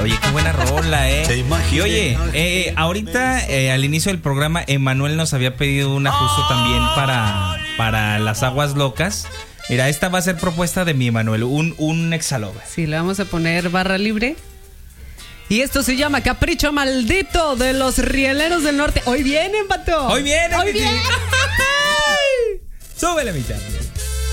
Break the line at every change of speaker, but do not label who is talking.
Oye, qué buena rola,
¿Se imagina?
Y oye, ahorita al inicio del programa, Emanuel nos había pedido un ajuste también para las aguas locas. Mira, esta va a ser propuesta de mi Emanuel, un exalover.
Sí, le vamos a poner barra libre. Y esto se llama Capricho Maldito de los Rieleros del Norte. Hoy vienen, pato.
Hoy vienen.
Hoy vienen.
Súbele, mi chavo.